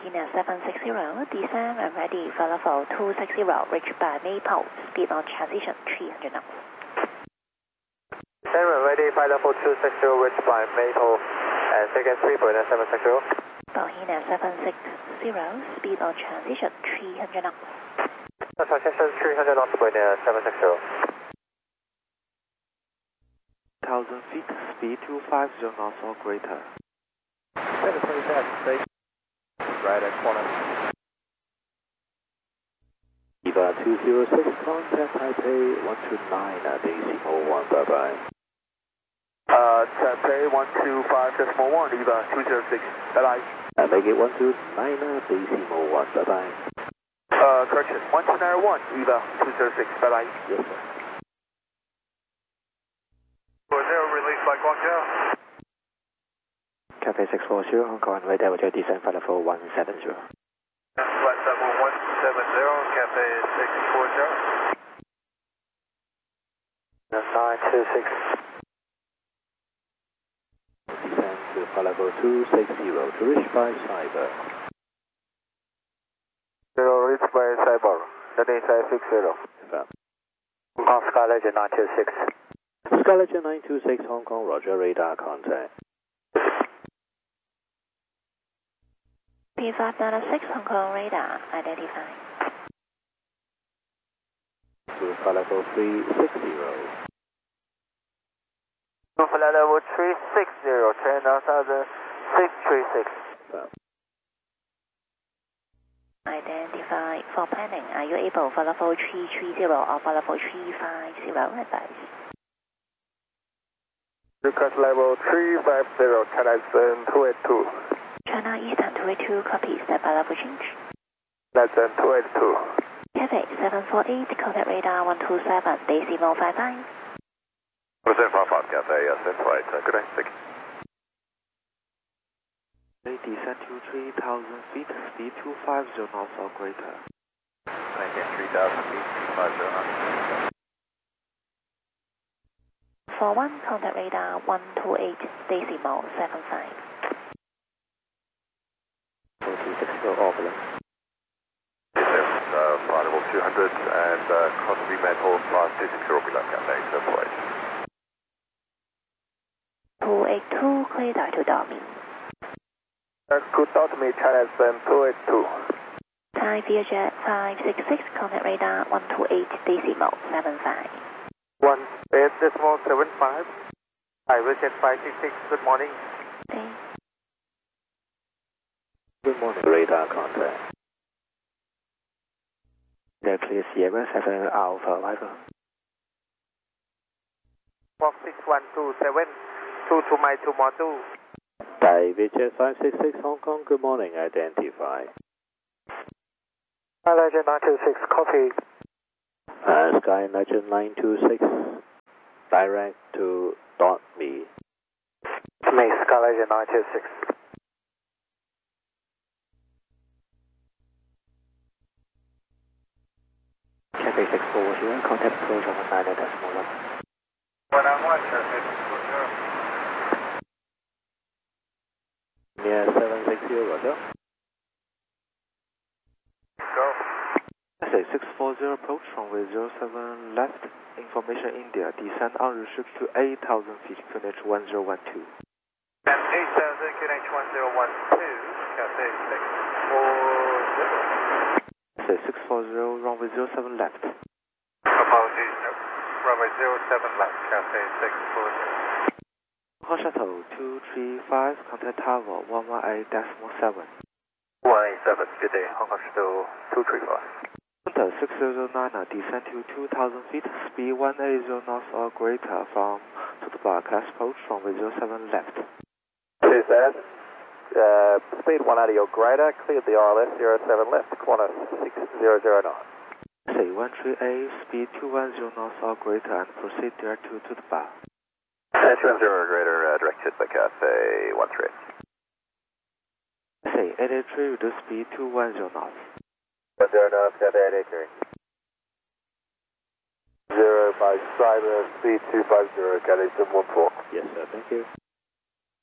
Bohina 760, descend and ready for level 260, reached by Maple, speed on transition 300 knots. Descend and ready for level 260, reached by Maple, and second 3.760. Bohina 760, speed on transition 300 knots. Transition 300 knots, Bohina 760. 1,000 feet, speed 250 knots or greater. 727, safe. Right at corner. EVA 206, contact Taipei 129, decimal 1, bye bye. Taipei 125.1, EVA 206, bye bye. Make it 129, decimal 1, bye bye. Correction, 1291, EVA 206, bye bye. Yes, sir. 40, release by Guangzhou. Cathay 640, Hong Kong, right there with your descent for level 170. Flight level 170, Cathay 640. 926. Descend to for level 260 to reach by Cyber. 0, reach by Cyber, heading 560. Hong Kong Skyledger 926. Skyledger 926, Hong Kong, roger, radar contact. P596, Hong Kong radar, identify. To for level 360. For level 360, turn 636. Identify for planning. Are you able for level 330 or for level 350? Advise. Request level 350, China Eastern 282. China Eastern 282, copy, step by level change. Eastern 282. Cathay 748, contact radar 127, decimal 55. 755, Cathay, yes, that's right. Good day, thank you. Descend to 3,000 feet, speed 250 knots or greater. Again, 3,000 feet, 250 knots. For 1, contact radar 128, decimal 75. 260 overland. Yes, sir. Level 200 and cross Fremantle plus 260 below Cathay, that's right. 282, clear to Dormy. Good out to me, China Eastern 282. Thai Vietjet 566, contact radar 128, decimal 75. 18.75. I will get 566, good morning. Okay. Good morning, radar contact. They're clear Sierra 7 Alpha arrival. 46127, 2 my 2 more 2. Thai Vietjet 566, Hong Kong, good morning, identify. Skyledger 926, copy. Skyledger 926, direct to .me. Me, Skyledger 926. Cathay 640, contact approach on the 9.1. 191, Cathay 640. Near 760, roger. Go. Cathay 640, approach runway 07 left, information India, descend unrestricted to 8,000 feet, QNH 1012. And 8,000, QNH 1012, Cathay 640. Cathay 640, runway 07 left. Apologies, no. Runway 07 left, Cathay 640. Hong Kong Shuttle 235, contact tower 118.7. 187, good day, Hong Kong Shuttle 235. Honda 6009, descend to 2,000 feet, speed 180 knots or greater from Tutba class approach runway 07 left. Cheers, Dad. Speed 180 or greater, cleared the RLS 07 left, corner 6009. Say 138, speed 210 knots or greater and proceed direct to Tutba. 210 or greater, directed by Cathay 13. Say 83, reduce speed 210 knots. 10 knots, Cathay 83. 0 by Cyber, speed 250, Cathay 714. Yes, sir, thank you.